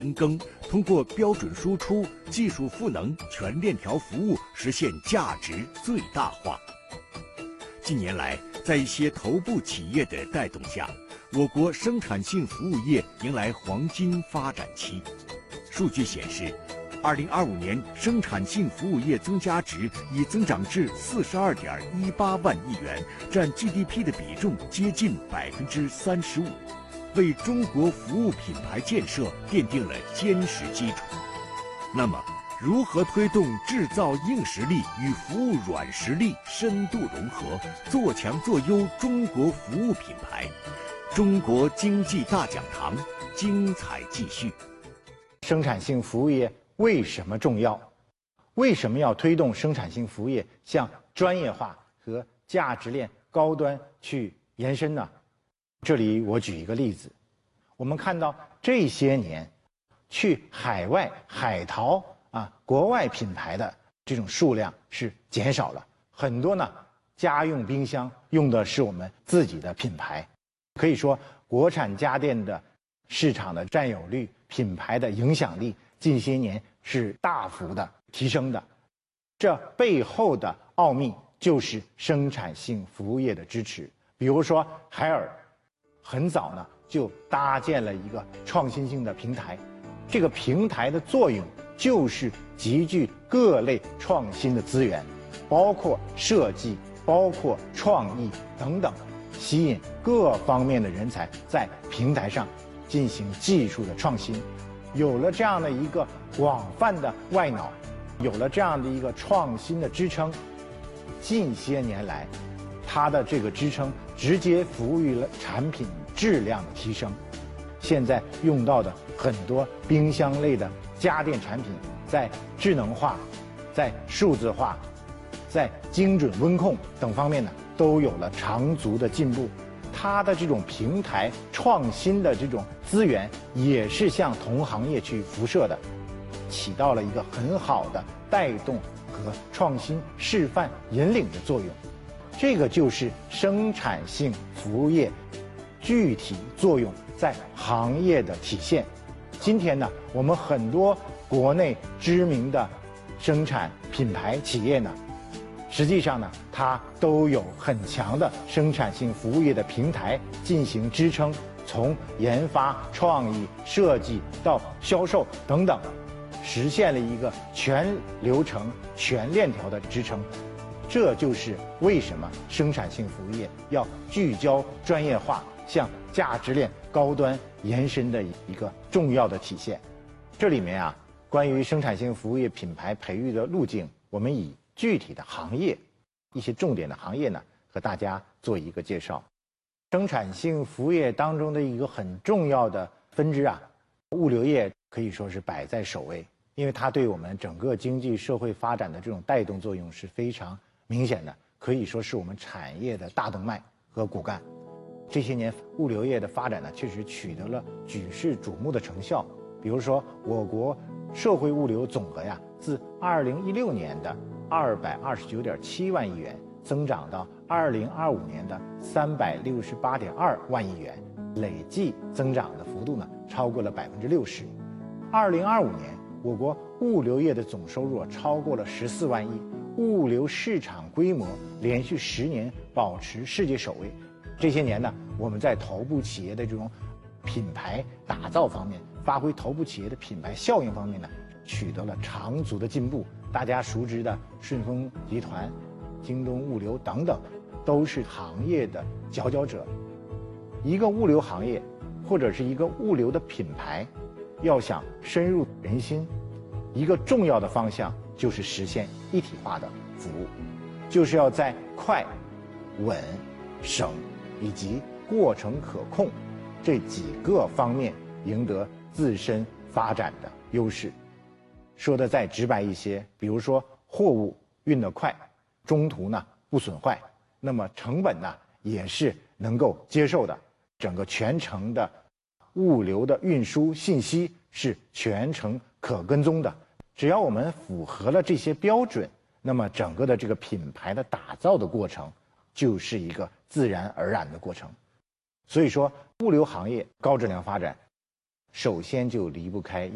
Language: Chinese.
深耕，通过标准输出、技术赋能、全链条服务，实现价值最大化。近年来，在一些头部企业的带动下，我国生产性服务业迎来黄金发展期。数据显示，2025年生产性服务业增加值已增长至42.18万亿元，占 GDP 的比重接近35%，为中国服务品牌建设奠定了坚实基础。那么，如何推动制造硬实力与服务软实力深度融合，做强做优中国服务品牌？中国经济大讲堂精彩继续。 生产性服务业为什么重要？为什么要推动生产性服务业向专业化和价值链高端去延伸呢？这里我举一个例子，我们看到这些年去海外海淘国外品牌的这种数量是减少了，很多呢家用冰箱用的是我们自己的品牌，可以说国产家电的市场的占有率、品牌的影响力近些年是大幅的提升的。这背后的奥秘就是生产性服务业的支持。比如说海尔很早呢就搭建了一个创新性的平台，这个平台的作用就是集聚各类创新的资源，包括设计、包括创意等等，吸引各方面的人才在平台上进行技术的创新。有了这样的一个广泛的外脑，有了这样的一个创新的支撑，近些年来它的这个支撑直接服务于了产品质量的提升。现在用到的很多冰箱类的家电产品，在智能化、在数字化、在精准温控等方面呢，都有了长足的进步。它的这种平台创新的这种资源，也是向同行业去辐射的，起到了一个很好的带动和创新示范引领的作用。这个就是生产性服务业具体作用在行业的体现。今天呢，我们很多国内知名的生产品牌企业呢，实际上呢，它都有很强的生产性服务业的平台进行支撑，从研发、创意、设计到销售等等，实现了一个全流程、全链条的支撑。这就是为什么生产性服务业要聚焦专业化，向价值链高端延伸的一个重要的体现。这里面关于生产性服务业品牌培育的路径，我们以具体的行业，一些重点的行业呢，和大家做一个介绍。生产性服务业当中的一个很重要的分支物流业可以说是摆在首位，因为它对我们整个经济社会发展的这种带动作用是非常明显的，可以说是我们产业的大动脉和骨干。这些年物流业的发展呢，确实取得了举世瞩目的成效。比如说我国社会物流总额自2016年的229.7万亿元增长到2025年的368.2万亿元，累计增长的幅度呢超过了60%。2025年我国物流业的总收入超过了14万亿，物流市场规模连续10年保持世界首位。这些年呢，我们在头部企业的这种品牌打造方面，发挥头部企业的品牌效应方面呢，取得了长足的进步。大家熟知的顺丰集团、京东物流等等，都是行业的佼佼者。一个物流行业或者是一个物流的品牌，要想深入人心，一个重要的方向就是实现一体化的服务，就是要在快、稳、省以及过程可控这几个方面赢得自身发展的优势。说的再直白一些，比如说货物运得快，中途呢不损坏，那么成本呢也是能够接受的，整个全程的物流的运输信息是全程可跟踪的。只要我们符合了这些标准，那么整个的这个品牌的打造的过程就是一个自然而然的过程。所以说物流行业高质量发展，首先就离不开